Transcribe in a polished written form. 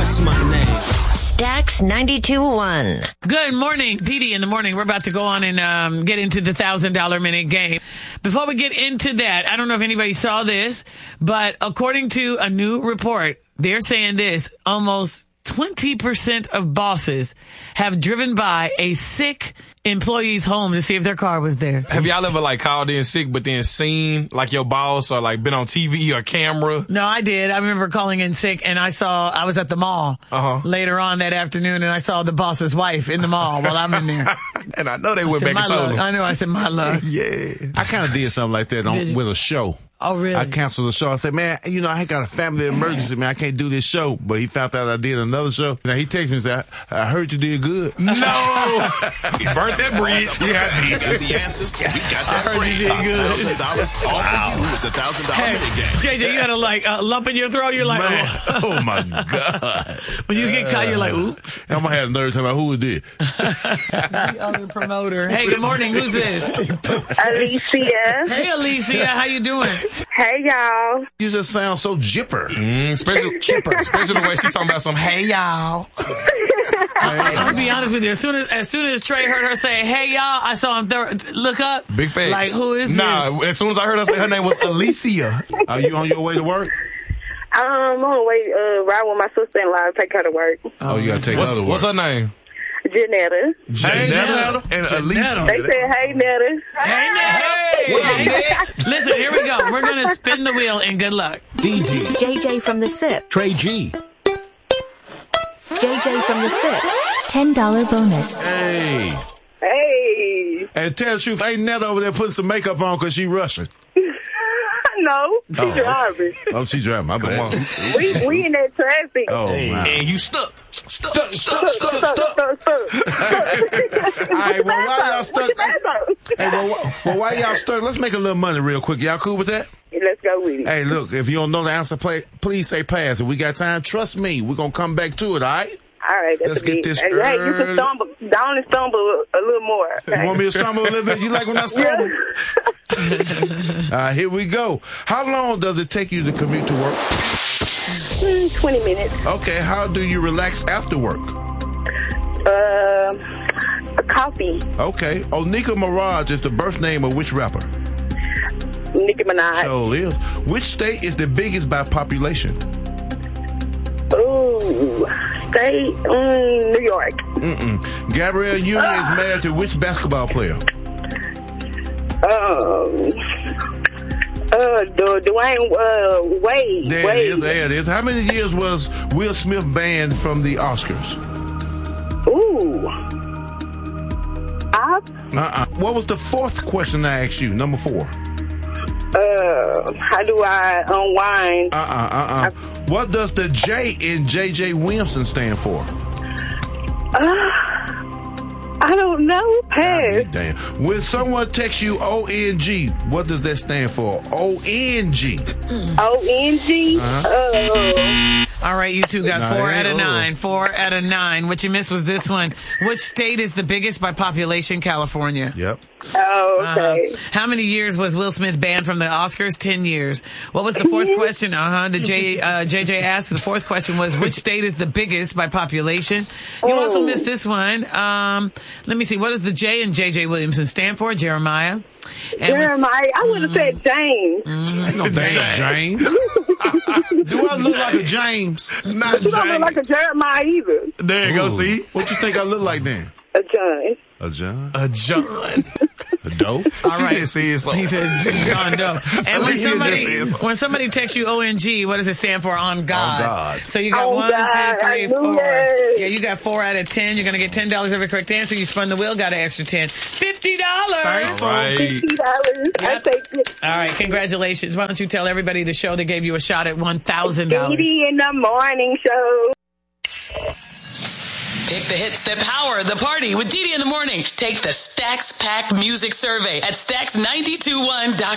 What's my name? Stax 92.1. Good morning, Dee in the morning. We're about to go on and get into the $1,000 minute game. Before we get into that, I don't know if anybody saw this, but according to a new report, they're saying this: almost 20% of bosses have driven by a sick employee's home to see if their car was there. Have y'all ever called in sick but then seen your boss or been on TV or camera? No, I did. I remember calling in sick and I was at the mall later on that afternoon and I saw the boss's wife in the mall while I'm in there. And I know they went back and told him. I know. I said, my love. Yeah. I kind of did something like that with a show. Oh, really? I canceled the show. I said, man, I got a family emergency, man. I can't do this show. But he found out I did another show. Now, he texted me and said, I heard you did good. No! He burnt that bridge. Yeah. We got the answers. We got that break. $1,000 all for you with the $1,000 minute game. JJ, you had a lump in your throat. You're like, man, oh my God. When you get caught, you're like, oops. I'm going to have nerves talking about who it did. The other promoter. Hey, good morning. Who's this? Alicia. Hey, Alicia. How you doing? Hey, y'all. You just sound so jipper. Especially the way she talking about some, hey, y'all. I'll be honest with you. As soon as Trey heard her say, hey, y'all, I saw him look up. Big facts. Like, who is this? As soon as I heard her say her name was Alicia. Are you on your way to work? I'm on the way ride with my sister-in-law to take her to work. Oh, you got to take her to work. What's her name? Janetta. Janetta and Alicia. They said, hey, Netta. Hey, Netta. Hey. Listen, here we go. We're going to spin the wheel and good luck. DD. JJ from the SIP. Trey G. JJ from the SIP. $10 bonus. Hey. Hey. And tell the truth, ain't Netta over there putting some makeup on because she Russian? No, she driving. Oh, she driving. My bad. We in that traffic. Oh, wow. And you stuck. All right, well, why y'all stuck? Hey, well, why y'all stuck? Let's make a little money real quick. Y'all cool with that? Let's go with it. Hey, look, if you don't know the answer, please say pass. If we got time, trust me, we're going to come back to it, all right? All right, let's get this early. Hey, you can stumble down and stumble a little more. Okay? You want me to stumble a little bit? You like when I stumble? Here we go. How long does it take you to commute to work? 20 minutes. Okay, how do you relax after work? A coffee. Okay. Onika Mirage is the birth name of which rapper? Nicki Minaj. Sure is. Which state is the biggest by population? Ooh, state, New York. Gabrielle Union is married to which basketball player? Dwayne Wade. There it is. How many years was Will Smith banned from the Oscars? Ooh. What was the fourth question I asked you? Number 4. How do I unwind? What does the J in J.J. Williamson stand for? I don't know. Pass. Damn. When someone texts you ONG, what does that stand for? ONG. ONG? All right, you two got 4 out of 9. 4 out of 9. What you missed was this one. Which state is the biggest by population? California. Yep. Oh, okay. How many years was Will Smith banned from the Oscars? 10 years. What was the fourth question? The JJ asked. The fourth question was, which state is the biggest by population? You also missed this one. Let me see. What does the J in JJ Williamson stand for? Jeremiah. Jeremiah. I would have said James. No damn James. Do I look like a James? Not James. You don't look like a Jeremiah either. There you go, see? What you think I look like then? A John. A John? A John. A Doe? All right. He said John Doe. And when somebody texts you ONG, what does it stand for? On God. On God. So you got 1, 2, 3, 4. Yeah, you got 4 out of 10. You're going to get $10 every correct answer. You spun the wheel, got an extra 10. $50. Thanks. $50. Yep. I take it. All right, congratulations. Why don't you tell everybody the show that gave you a shot at $1,000? Dee in the morning show. Pick the hits that power the party with Dee in the morning. Take the Stax Pack Music Survey at Stax921.com.